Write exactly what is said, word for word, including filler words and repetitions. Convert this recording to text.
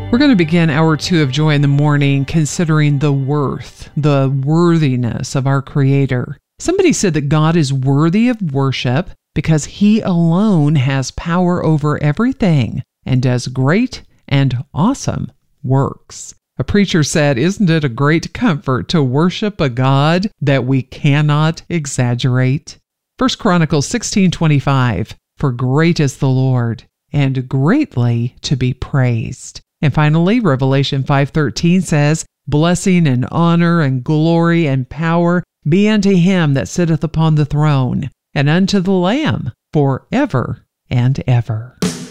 We're going to begin hour two of Joy in the Morning considering the worth, the worthiness of our Creator. Somebody said that God is worthy of worship because He alone has power over everything and does great and awesome works. A preacher said, "Isn't it a great comfort to worship a God that we cannot exaggerate?" First Chronicles sixteen twenty-five, "For great is the Lord, and greatly to be praised." And finally, Revelation five thirteen says, "Blessing and honor and glory and power be unto Him that sitteth upon the throne, and unto the Lamb forever and ever."